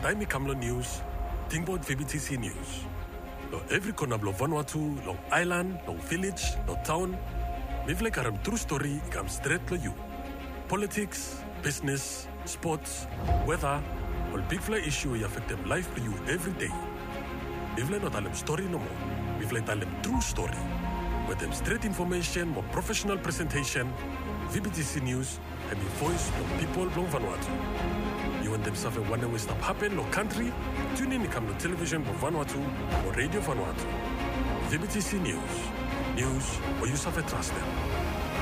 Taimi Kamlo News, Tingbot VBTC News. Lo every corner of Vanuatu, long island, long village, long town, mivle karam true story ikam straight to you. Politics, business, sports, weather, all big fly issue you affect them life to you every day. Mivle not tell them story no more. Mivle tell them true story. With them straight information, more professional presentation, VBTC News, and the voice of people from Vanuatu. You want them suffer one way stuff happen no country? Tune in to come to television for Vanuatu or radio Vanuatu. VBTC News. News where you suffer trust them.